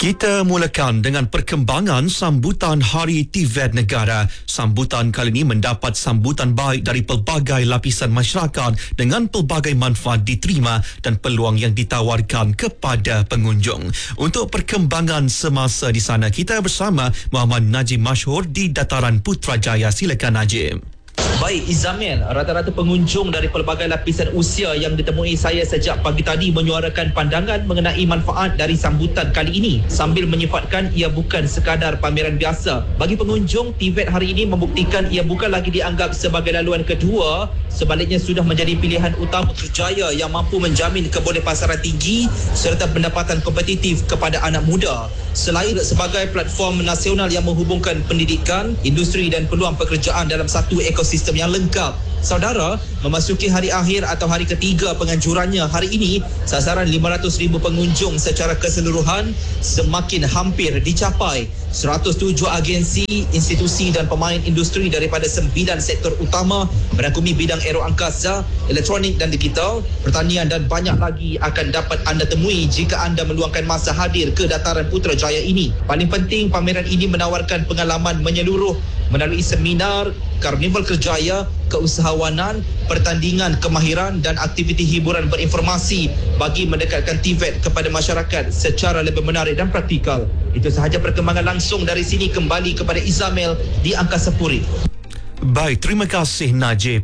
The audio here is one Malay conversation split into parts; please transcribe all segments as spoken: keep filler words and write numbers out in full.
Kita mulakan dengan perkembangan sambutan Hari T V E T Negara. Sambutan kali ini mendapat sambutan baik dari pelbagai lapisan masyarakat dengan pelbagai manfaat diterima dan peluang yang ditawarkan kepada pengunjung. Untuk perkembangan semasa di sana, kita bersama Muhammad Najib Mashhur di Dataran Putrajaya. Silakan Najib. Baik, Izamil, rata-rata pengunjung dari pelbagai lapisan usia yang ditemui saya sejak pagi tadi menyuarakan pandangan mengenai manfaat dari sambutan kali ini sambil menyifatkan ia bukan sekadar pameran biasa. Bagi pengunjung, T V E T hari ini membuktikan ia bukan lagi dianggap sebagai laluan kedua, sebaliknya sudah menjadi pilihan utama Putrajaya yang mampu menjamin kebolehpasaran tinggi serta pendapatan kompetitif kepada anak muda. Selain sebagai platform nasional yang menghubungkan pendidikan, industri dan peluang pekerjaan dalam satu ekosistem yang lengkap. Saudara, memasuki hari akhir atau hari ketiga penganjurannya hari ini, sasaran lima ratus ribu pengunjung secara keseluruhan semakin hampir dicapai. seratus tujuh agensi, institusi dan pemain industri daripada sembilan sektor utama merangkumi bidang aeroangkasa, elektronik dan digital, pertanian dan banyak lagi akan dapat anda temui jika anda meluangkan masa hadir ke Dataran Putrajaya ini. Paling penting, pameran ini menawarkan pengalaman menyeluruh melalui seminar, karnival kerjaya, keusahawanan, pertandingan kemahiran dan aktiviti hiburan berinformasi bagi mendekatkan T V E T kepada masyarakat secara lebih menarik dan praktikal. Itu sahaja perkembangan langsung dari sini. Kembali kepada Izamil di Angkasa Puri. Baik, terima kasih Najib.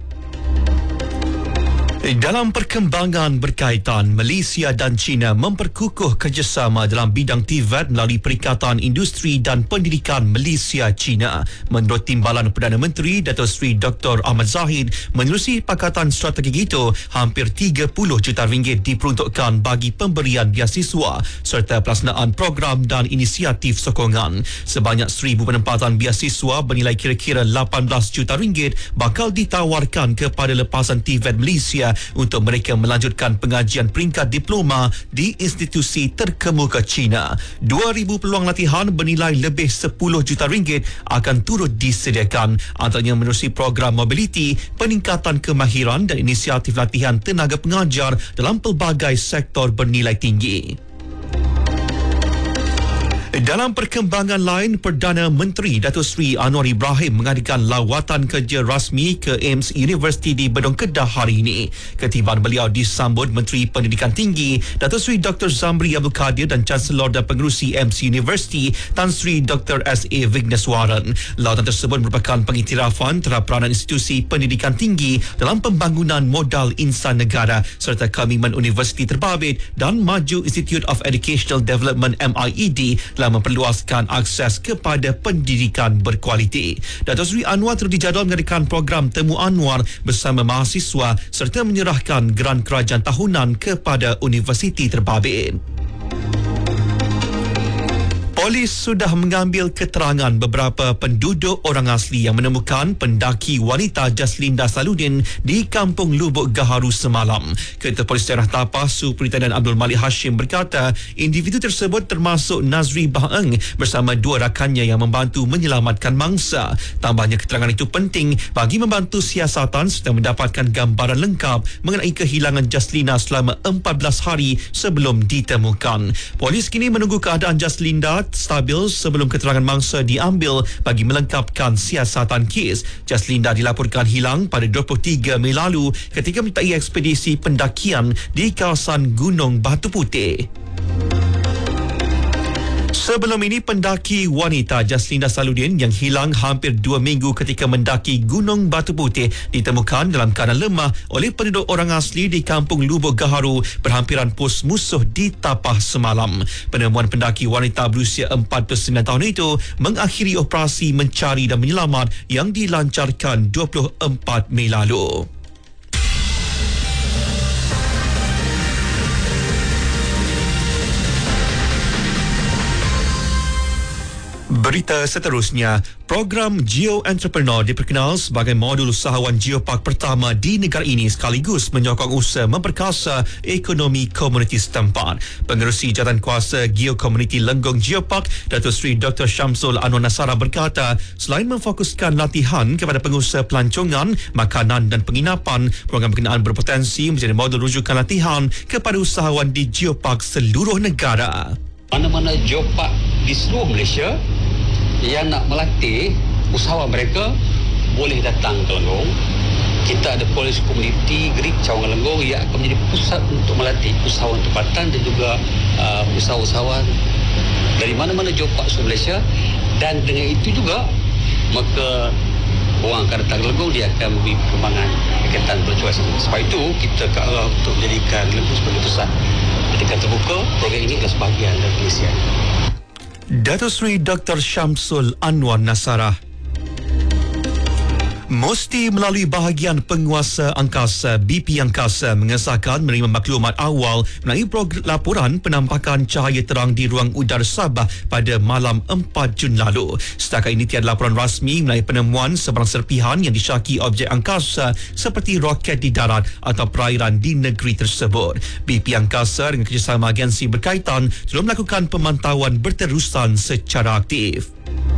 Dalam perkembangan berkaitan, Malaysia dan China memperkukuh kerjasama dalam bidang T V E T melalui Perikatan Industri dan Pendidikan Malaysia-China. Menurut Timbalan Perdana Menteri Datuk Seri Doktor Ahmad Zahid, menerusi pakatan strategi itu, hampir tiga puluh juta ringgit diperuntukkan bagi pemberian beasiswa serta pelaksanaan program dan inisiatif sokongan. Sebanyak seribu penempatan beasiswa bernilai kira-kira lapan belas juta ringgit bakal ditawarkan kepada lepasan T V E T Malaysia untuk mereka melanjutkan pengajian peringkat diploma di institusi terkemuka China. dua ribu peluang latihan bernilai lebih sepuluh juta ringgit akan turut disediakan, antaranya menerusi program mobiliti, peningkatan kemahiran dan inisiatif latihan tenaga pengajar dalam pelbagai sektor bernilai tinggi. Dalam perkembangan lain, Perdana Menteri Datuk Seri Anwar Ibrahim mengadakan lawatan kerja rasmi ke A I M S University di Bedong Kedah hari ini. Ketibaan beliau disambut Menteri Pendidikan Tinggi Datuk Seri Doktor Zamri Abdul Kadir dan Chancellor dan Pengerusi A I M S University Tan Sri Doktor S A Vigneswaran. Lawatan tersebut merupakan pengiktirafan terhadap peranan institusi pendidikan tinggi dalam pembangunan modal insan negara serta komitmen universiti terbabit dan maju Institute of Educational Development M I E D dalam memperluaskan akses kepada pendidikan berkualiti. Datuk Seri Anwar turut dijadual mengadakan program Temu Anwar bersama mahasiswa serta menyerahkan geran kerajaan tahunan kepada universiti terbabit. Polis sudah mengambil keterangan beberapa penduduk orang asli yang menemukan pendaki wanita Jaslinda Saludin di Kampung Lubuk Gaharu semalam. Ketua Polis Daerah Tapah Superintendent Abdul Malik Hashim berkata, individu tersebut termasuk Nazri Baheng bersama dua rakannya yang membantu menyelamatkan mangsa. Tambahnya, keterangan itu penting bagi membantu siasatan serta mendapatkan gambaran lengkap mengenai kehilangan Jaslinda selama empat belas hari sebelum ditemukan. Polis kini menunggu keadaan Jaslinda stabil sebelum keterangan mangsa diambil bagi melengkapkan siasatan kes. Jaslinda dilaporkan hilang pada dua puluh tiga Mei lalu ketika menyertai ekspedisi pendakian di kawasan Gunung Batu Putih. Sebelum ini, pendaki wanita Jaslinda Saludin yang hilang hampir dua minggu ketika mendaki Gunung Batu Putih ditemukan dalam keadaan lemah oleh penduduk orang asli di Kampung Lubuk Gaharu berhampiran pos musuh di Tapah semalam. Penemuan pendaki wanita berusia empat puluh sembilan tahun itu mengakhiri operasi mencari dan menyelamat yang dilancarkan dua puluh empat Mei lalu. Berita seterusnya, program Geo Entrepreneur diperkenal sebagai modul usahawan geopark pertama di negara ini sekaligus menyokong usaha memperkasa ekonomi komuniti setempat. Pengerusi Jawatankuasa Geo Community Lenggong Geopark, Datuk Seri Doktor Syamsul Anwar Nasara berkata, selain memfokuskan latihan kepada pengusaha pelancongan, makanan dan penginapan, program berkenaan berpotensi menjadi modul rujukan latihan kepada usahawan di geopark seluruh negara. Mana-mana geopark di seluruh Malaysia yang nak melatih usahawan mereka boleh datang ke Lenggong. Kita ada polis komuniti Gerik Cawangan Lenggong yang akan menjadi pusat untuk melatih usahawan tempatan dan juga uh, usahawan-usahawan dari mana-mana geopark seluruh Malaysia. Dan dengan itu juga maka orang akan datang ke Lenggong, dia akan memberi perkembangan berkaitan bercuaca. Sebab itu kita ke arah untuk menjadikan Lenggong sebagai pusat pendidikan terbuka. Program ini adalah sebahagian dari Malaysia. Datuk Seri Doktor Syamsul Anwar Nasarah. Mesti melalui bahagian penguasa angkasa B P Angkasa mengesahkan menerima maklumat awal mengenai laporan penampakan cahaya terang di ruang udara Sabah pada malam empat Jun lalu. Setakat ini tiada laporan rasmi mengenai penemuan sebarang serpihan yang disyaki objek angkasa seperti roket di darat atau perairan di negeri tersebut. B P Angkasa dengan kerjasama agensi berkaitan telah melakukan pemantauan berterusan secara aktif.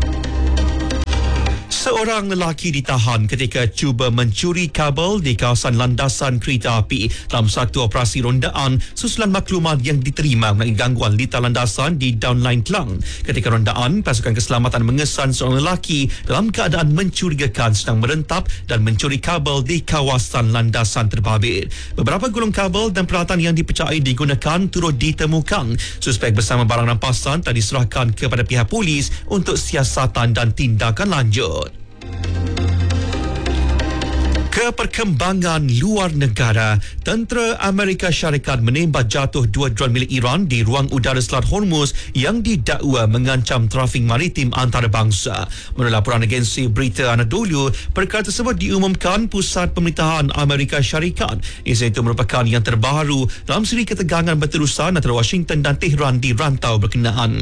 Seorang lelaki ditahan ketika cuba mencuri kabel di kawasan landasan kereta api dalam satu operasi rondaan susulan maklumat yang diterima mengenai gangguan lita landasan di Downline Klang. Ketika rondaan, pasukan keselamatan mengesan seorang lelaki dalam keadaan mencurigakan sedang merentap dan mencuri kabel di kawasan landasan terbabit. Beberapa gulung kabel dan peralatan yang dipercayai digunakan turut ditemukan. Suspek bersama barang rampasan telah diserahkan kepada pihak polis untuk siasatan dan tindakan lanjut. Ke perkembangan luar negara, tentera Amerika Syarikat menembak jatuh dua dron milik Iran di ruang udara Selat Hormuz yang didakwa mengancam trafik maritim antarabangsa. Menurut laporan agensi berita Anadolu, perkara tersebut diumumkan Pusat Pemerintahan Amerika Syarikat. Isu itu merupakan yang terbaru dalam siri ketegangan berterusan antara Washington dan Tehran di rantau berkenaan.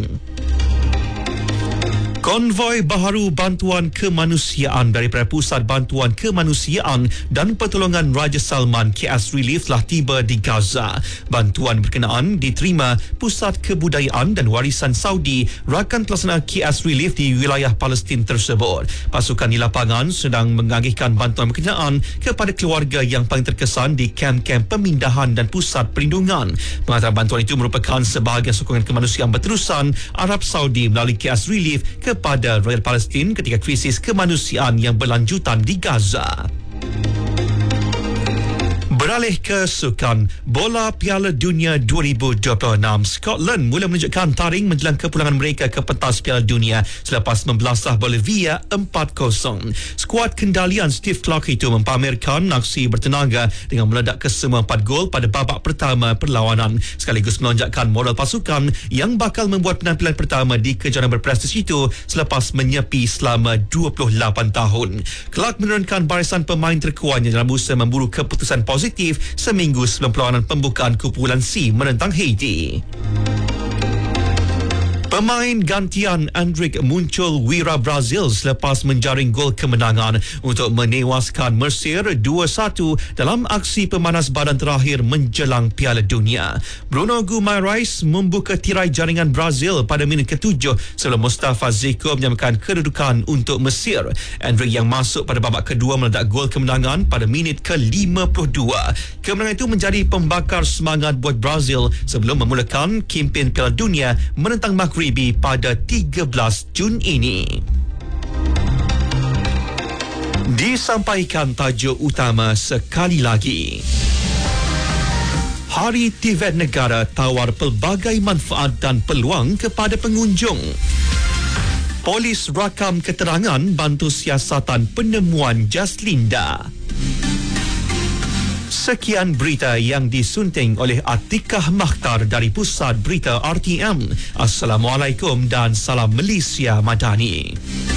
Konvoi baharu bantuan kemanusiaan daripada Pusat Bantuan Kemanusiaan dan Pertolongan Raja Salman K S Relief telah tiba di Gaza. Bantuan berkenaan diterima Pusat Kebudayaan dan Warisan Saudi, rakan pelaksana K S Relief di wilayah Palestin tersebut. Pasukan di lapangan sedang mengagihkan bantuan berkenaan kepada keluarga yang paling terkesan di kem-kem pemindahan dan pusat perlindungan. Pengantaran bantuan itu merupakan sebahagian sokongan kemanusiaan berterusan Arab Saudi melalui K S Relief kepada rakyat Palestin ketika krisis kemanusiaan yang berlanjutan di Gaza. Beralih ke sukan, bola Piala Dunia dua ribu dua puluh enam, Scotland mula menunjukkan taring menjelang kepulangan mereka ke pentas Piala Dunia selepas membelasah Bolivia empat kosong. Skuad kendalian Steve Clarke itu mempamerkan aksi bertenaga dengan meledak ke semua empat gol pada babak pertama perlawanan, sekaligus melonjakkan moral pasukan yang bakal membuat penampilan pertama di kejuaraan berprestij itu selepas menyepi selama dua puluh lapan tahun. Clarke menurunkan barisan pemain terkuatnya dalam usaha memburu keputusan positif seminggu sebelum perlawanan pembukaan kumpulan C menentang Haiti. Pemain gantian Endrick muncul wira Brazil selepas menjaring gol kemenangan untuk menewaskan Mesir dua satu dalam aksi pemanas badan terakhir menjelang Piala Dunia. Bruno Guimarães membuka tirai jaringan Brazil pada minit ketujuh sebelum Mustafa Zeko menyamakan kedudukan untuk Mesir. Endrick yang masuk pada babak kedua meledak gol kemenangan pada minit ke lima puluh dua. Kemenangan itu menjadi pembakar semangat buat Brazil sebelum memulakan kempen Piala Dunia menentang Maghribi pada tiga belas Jun ini. Disampaikan tajuk utama sekali lagi. Hari Tibet Negara tawar pelbagai manfaat dan peluang kepada pengunjung. Polis rakam keterangan bantu siasatan penemuan Jaslinda. Sekian berita yang disunting oleh Atikah Makhtar dari Pusat Berita R T M. Assalamualaikum dan salam Malaysia Madani.